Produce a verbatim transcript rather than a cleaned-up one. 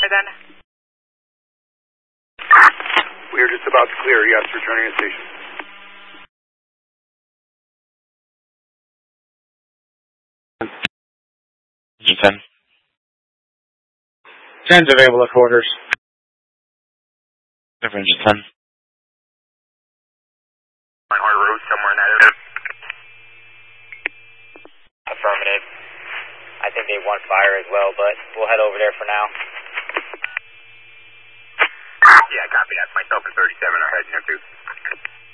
then. We are just about to clear. Yes, returning to station. ten. ten's available at quarters. Engine ten. On Hard Road, somewhere in that area. Affirmative. I think they want fire as well, but we'll head over there for now. Yeah, copy that. Myself and thirty-seven are heading there too.